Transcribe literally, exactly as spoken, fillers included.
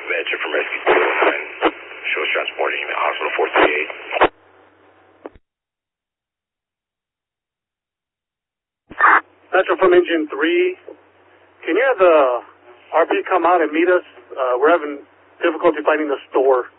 Metro from Rescue two oh nine. Shows transporting the hospital four three eight. Metro from Engine three. Can you have the R P come out and meet us? Uh, we're having difficulty finding the store.